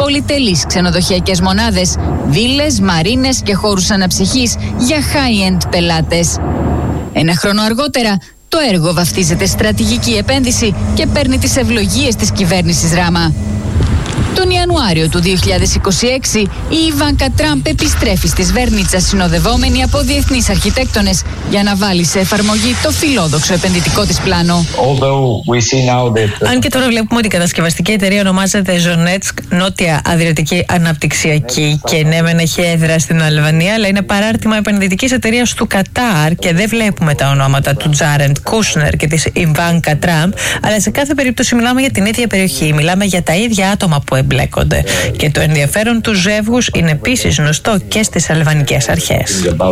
πολυτελείς ξενοδοχειακές μονάδες, βίλες, μαρίνες και χώρους αναψυχής για high-end πελάτες. Ένα χρόνο αργότερα, το έργο βαφτίζεται στρατηγική επένδυση και παίρνει τις ευλογίες της κυβέρνησης Ράμα. Τον Ιανουάριο του 2026, η Ιβάνκα Τραμπ επιστρέφει στη Σβέρνιτσα συνοδευόμενη από διεθνείς αρχιτέκτονες για να βάλει σε εφαρμογή το φιλόδοξο επενδυτικό της πλάνο. Αν και τώρα βλέπουμε ότι η κατασκευαστική εταιρεία ονομάζεται Ζονέτσκ Νότια Αδριατική Αναπτυξιακή και ναι, μεν έχει έδρα στην Αλβανία, αλλά είναι παράρτημα επενδυτικής εταιρείας του Κατάρ και δεν βλέπουμε τα ονόματα του Τζάρεντ Κούσνερ και της Ιβάνκα Τραμπ, αλλά σε κάθε περίπτωση μιλάμε για την ίδια περιοχή, μιλάμε για τα ίδια άτομα που εμπλέκονται. Και το ενδιαφέρον του ζεύγους είναι επίσης γνωστό και στις αλβανικές αρχές.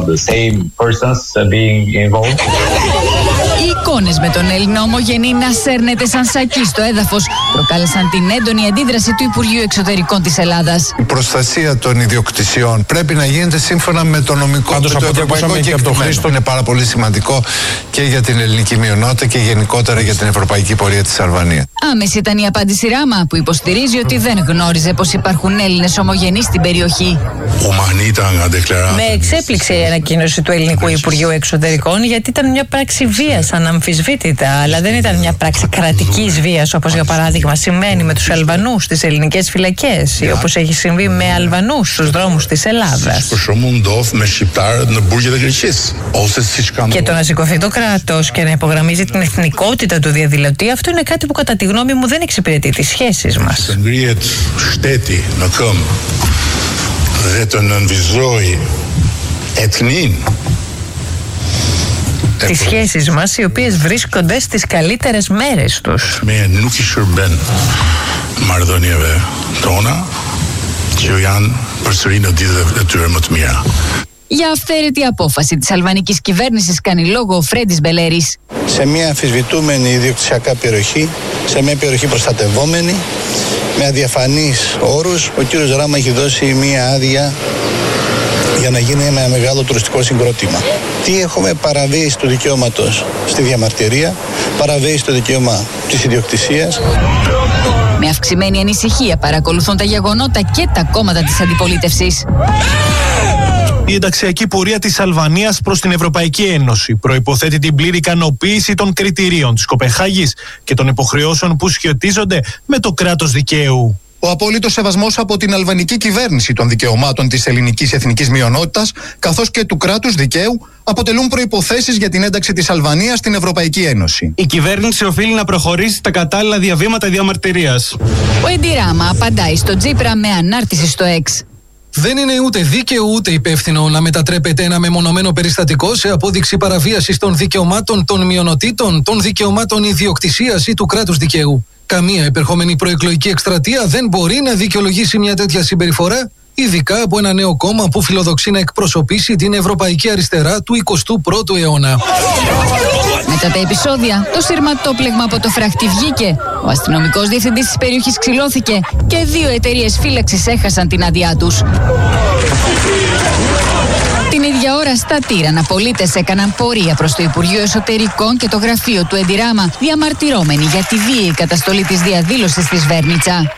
Οι εικόνες με τον Έλληνα ομογενή να σέρνεται σαν σακί στο έδαφος προκάλεσαν την έντονη αντίδραση του Υπουργείου Εξωτερικών της Ελλάδας. Η προστασία των ιδιοκτησιών πρέπει να γίνεται σύμφωνα με το νομικό και το ευρωπαϊκό κεκτημένο. Είναι πάρα πολύ σημαντικό και για την ελληνική μειονότητα και γενικότερα για την ευρωπαϊκή πορεία της Αλβανίας. Άμεση ήταν η απάντηση Ράμα, που υποστηρίζει ότι δεν γνώριζε πως υπάρχουν Έλληνες ομογενείς στην περιοχή. Με εξέπληξε η ανακοίνωση του Ελληνικού Υπουργείου Εξωτερικών, γιατί ήταν μια πράξη βίας αναμφισβήτητα, αλλά δεν ήταν μια πράξη κρατικής βίας, όπως για παράδειγμα συμβαίνει με τους Αλβανούς στις ελληνικές φυλακές ή όπως έχει συμβεί με Αλβανούς στους δρόμους της Ελλάδας. Και το να σηκωθεί το κράτος και να υπογραμμίζει την εθνικότητα του διαδηλωτή, αυτό είναι κάτι που κατά τη γνώμη μου δεν εξυπηρετεί τις σχέσεις μας. Τις σχέσεις μας, οι οποίες βρίσκονται στις καλύτερες μέρες τους. Για αυθαίρετη απόφαση της αλβανικής κυβέρνησης κάνει λόγο ο Φρέντις Μπελέρης. Σε μια αμφισβητούμενη ιδιοκτησιακά περιοχή, σε μια περιοχή προστατευόμενη, με αδιαφανείς όρους, ο κύριος Ράμα έχει δώσει μια άδεια για να γίνει ένα μεγάλο τουριστικό συγκρότημα. Τι έχουμε? Παραβίαση του δικαιώματος στη διαμαρτυρία, παραβίαση του δικαίωμα της ιδιοκτησίας. Με αυξημένη ανησυχία παρακολουθούν τα γεγονότα και τα κόμματα της αντιπολίτευσης. Η ενταξιακή πορεία της Αλβανίας προς την Ευρωπαϊκή Ένωση προϋποθέτει την πλήρη ικανοποίηση των κριτηρίων της Κοπενχάγης και των υποχρεώσεων που σχετίζονται με το κράτος δικαίου. Ο απόλυτος σεβασμός από την αλβανική κυβέρνηση των δικαιωμάτων της ελληνικής εθνικής μειονότητας, καθώς και του κράτους δικαίου, αποτελούν προϋποθέσεις για την ένταξη της Αλβανίας στην Ευρωπαϊκή Ένωση. Η κυβέρνηση οφείλει να προχωρήσει τα κατάλληλα διαβήματα διαμαρτυρίας. Ο Έντι Ράμα απαντάει στο Τζίπρα με ανάρτηση στο X. Δεν είναι ούτε δίκαιο ούτε υπεύθυνο να μετατρέπεται ένα μεμονωμένο περιστατικό σε απόδειξη παραβίασης των δικαιωμάτων των μειονοτήτων, των δικαιωμάτων ιδιοκτησίας ή του κράτους δικαίου. Καμία επερχόμενη προεκλογική εκστρατεία δεν μπορεί να δικαιολογήσει μια τέτοια συμπεριφορά, ειδικά από ένα νέο κόμμα που φιλοδοξεί να εκπροσωπήσει την ευρωπαϊκή αριστερά του 21ου αιώνα. Μετά τα επεισόδια, το σειρματόπλεγμα από το φράχτη βγήκε, ο αστυνομικός διευθυντής της περιοχής ξυλώθηκε και 2 εταιρείες φύλαξης έχασαν την άδειά τους. Την ίδια ώρα στα Τύρανα πολίτες έκαναν πορεία προς το Υπουργείο Εσωτερικών και το γραφείο του Έντι Ράμα, διαμαρτυρόμενοι για τη βίαιη καταστολή της διαδήλωσης στη Σβέρνιτσα.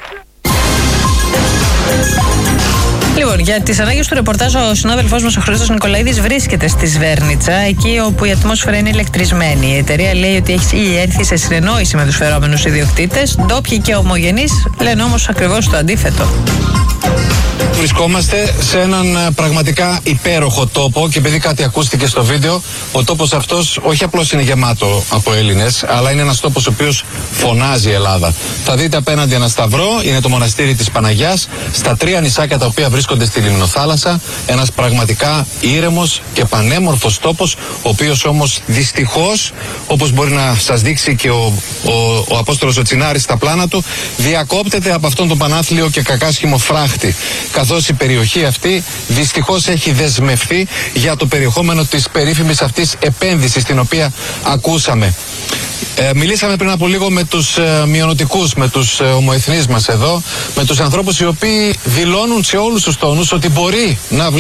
Λοιπόν, για τις ανάγκες του ρεπορτάζ, ο συνάδελφός μας ο Χρήστος Νικολαίδης βρίσκεται στη Σβέρνιτσα, εκεί όπου η ατμόσφαιρα είναι ηλεκτρισμένη. Η εταιρεία λέει ότι έχει έρθει σε συνεννόηση με τους φερόμενους ιδιοκτήτες. Ντόπιοι και ομογενείς λένε όμως ακριβώς το αντίθετο. Βρισκόμαστε σε έναν πραγματικά υπέροχο τόπο και επειδή κάτι ακούστηκε στο βίντεο, ο τόπος αυτός όχι απλώς είναι γεμάτο από Έλληνες, αλλά είναι ένας τόπος ο οποίος φωνάζει η Ελλάδα. Θα δείτε απέναντι ένα σταυρό, είναι το μοναστήρι της Παναγιάς, στα 3 νησάκια τα οποία βρίσκονται στη Λιμνοθάλασσα, ένας πραγματικά ήρεμος και πανέμορφος τόπος, ο οποίος όμως δυστυχώς, όπως μπορεί να σας δείξει και ο Απόστολος ο Τσινάρης στα πλάνα του, διακόπτεται από αυτόν τον πανάθλιο και κακάσχημο φράχτη. Καθώς η περιοχή αυτή δυστυχώς έχει δεσμευθεί για το περιεχόμενο της περίφημης αυτής επένδυσης την οποία ακούσαμε. Μιλήσαμε πριν από λίγο με τους μειονοτικούς, με τους ομοεθνείς μας εδώ, με τους ανθρώπους οι οποίοι δηλώνουν σε όλους τους τόνους ότι μπορεί να